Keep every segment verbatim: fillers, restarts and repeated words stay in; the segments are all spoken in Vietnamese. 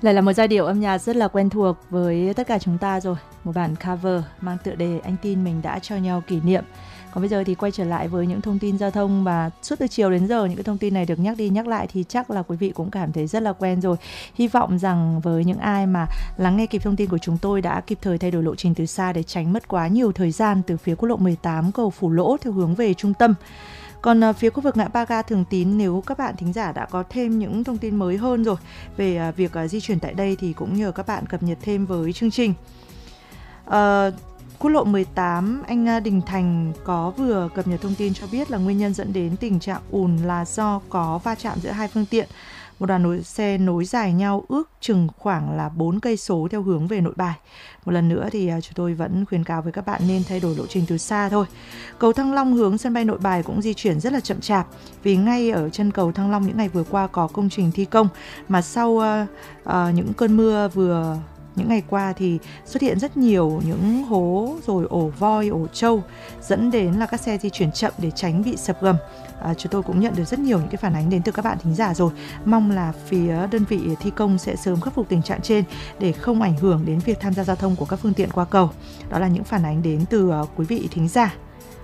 Lại là một giai điệu âm nhạc rất là quen thuộc với tất cả chúng ta rồi. Một bản cover mang tựa đề Anh tin mình đã cho nhau kỷ niệm. Còn bây giờ thì quay trở lại với những thông tin giao thông, và suốt từ chiều đến giờ những cái thông tin này được nhắc đi nhắc lại thì chắc là quý vị cũng cảm thấy rất là quen rồi. Hy vọng rằng với những ai mà lắng nghe kịp thông tin của chúng tôi đã kịp thời thay đổi lộ trình từ xa để tránh mất quá nhiều thời gian từ phía quốc lộ mười tám cầu Phủ Lỗ theo hướng về trung tâm. Còn uh, phía khu vực ngã ba ga Thường Tín, nếu các bạn thính giả đã có thêm những thông tin mới hơn rồi về uh, việc uh, di chuyển tại đây thì cũng nhờ các bạn cập nhật thêm với chương trình. Uh, Quốc lộ mười tám, anh Đình Thành có vừa cập nhật thông tin cho biết là nguyên nhân dẫn đến tình trạng ùn là do có va chạm giữa hai phương tiện. Một đoàn nối xe nối dài nhau ước chừng khoảng là bốn cây số theo hướng về Nội Bài. Một lần nữa thì chúng tôi vẫn khuyến cáo với các bạn nên thay đổi lộ trình từ xa thôi. Cầu Thăng Long hướng sân bay Nội Bài cũng di chuyển rất là chậm chạp, vì ngay ở chân cầu Thăng Long những ngày vừa qua có công trình thi công, mà sau uh, uh, những cơn mưa vừa những ngày qua thì xuất hiện rất nhiều những hố rồi ổ voi, ổ trâu, dẫn đến là các xe di chuyển chậm để tránh bị sập gầm. À, chúng tôi cũng nhận được rất nhiều những cái phản ánh đến từ các bạn thính giả rồi. Mong là phía đơn vị thi công sẽ sớm khắc phục tình trạng trên để không ảnh hưởng đến việc tham gia giao thông của các phương tiện qua cầu. Đó là những phản ánh đến từ uh, quý vị thính giả.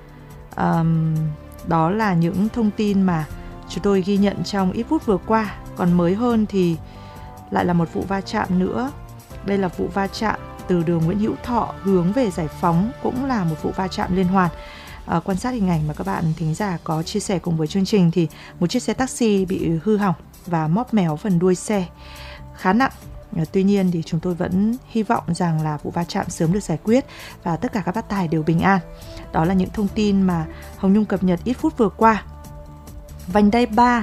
À, đó là những thông tin mà chúng tôi ghi nhận trong ít phút vừa qua. Còn mới hơn thì lại là một vụ va chạm nữa. Đây là vụ va chạm từ đường Nguyễn Hữu Thọ hướng về Giải Phóng, cũng là một vụ va chạm liên hoàn. À, quan sát hình ảnh mà các bạn thính giả có chia sẻ cùng với chương trình thì một chiếc xe taxi bị hư hỏng và móp méo phần đuôi xe khá nặng. À, tuy nhiên thì chúng tôi vẫn hy vọng rằng là vụ va chạm sớm được giải quyết và tất cả các bác tài đều bình an. Đó là những thông tin mà Hồng Nhung cập nhật ít phút vừa qua. Vành đai ba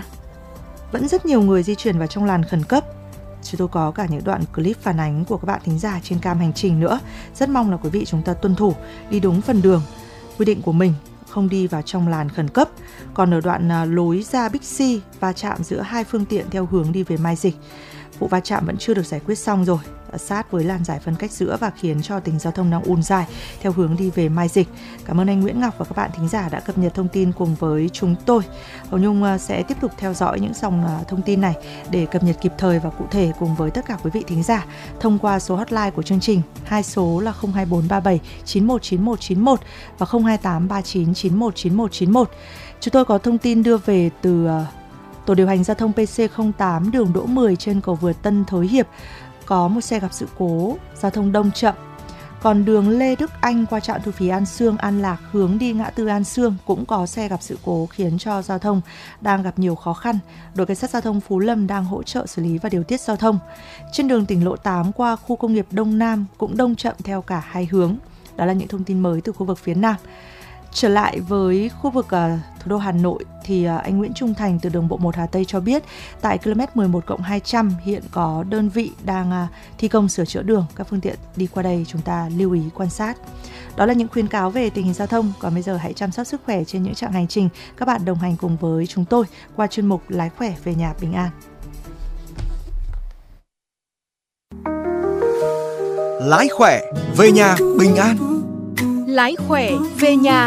vẫn rất nhiều người di chuyển vào trong làn khẩn cấp. Chúng tôi có cả những đoạn clip phản ánh của các bạn thính giả trên cam hành trình nữa. Rất mong là quý vị chúng ta tuân thủ, đi đúng phần đường quy định của mình, không đi vào trong làn khẩn cấp. Còn ở đoạn lối ra Bixi, va chạm giữa hai phương tiện theo hướng đi về Mai Dịch. Vụ va chạm vẫn chưa được giải quyết xong rồi, sát với làn giải phân cách giữa và khiến cho tình giao thông đang ùn dài theo hướng đi về Mai Dịch. Cảm ơn anh Nguyễn Ngọc và các bạn thính giả đã cập nhật thông tin cùng với chúng tôi. Hồng Nhung sẽ tiếp tục theo dõi những dòng thông tin này để cập nhật kịp thời và cụ thể cùng với tất cả quý vị thính giả thông qua số hotline của chương trình. Hai số là không hai bốn ba bảy chín một chín một chín một và không hai tám ba chín chín một chín một chín một. Chúng tôi có thông tin đưa về từ Tổ điều hành giao thông pê xê không tám đường Đỗ mười trên cầu vượt Tân Thới Hiệp. Có một xe gặp sự cố, giao thông đông chậm. Còn đường Lê Đức Anh qua trạm thu phí An Sương, An Lạc hướng đi ngã tư An Sương cũng có xe gặp sự cố khiến cho giao thông đang gặp nhiều khó khăn. Đội cảnh sát giao thông Phú Lâm đang hỗ trợ xử lý và điều tiết giao thông. Trên đường tỉnh lộ tám qua khu công nghiệp Đông Nam cũng đông chậm theo cả hai hướng. Đó là những thông tin mới từ khu vực phía Nam. Trở lại với khu vực uh, thủ đô Hà Nội thì uh, anh Nguyễn Trung Thành từ đường bộ một Hà Tây cho biết tại ki lô mét mười một cộng hai trăm hiện có đơn vị đang uh, thi công sửa chữa đường. Các phương tiện đi qua đây chúng ta lưu ý quan sát. Đó là những khuyến cáo về tình hình giao thông. Còn bây giờ hãy chăm sóc sức khỏe trên những chặng hành trình. Các bạn đồng hành cùng với chúng tôi qua chuyên mục Lái khỏe về nhà bình an. Lái khỏe về nhà bình an. Lái khỏe về nhà